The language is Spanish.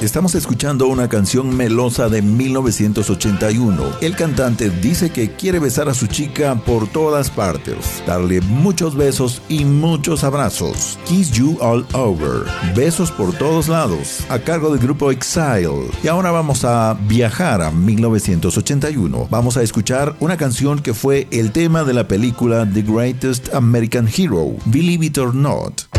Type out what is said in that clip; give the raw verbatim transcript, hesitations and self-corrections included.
Estamos escuchando una canción melosa de mil novecientos ochenta y uno. El cantante dice que quiere besar a su chica por todas partes, darle muchos besos y muchos abrazos. Kiss You All Over, besos por todos lados, a cargo del grupo Exile. Y ahora vamos a viajar a mil novecientos ochenta y uno. Vamos a escuchar una canción que fue el tema de la película The Greatest American Hero, Believe It or Not.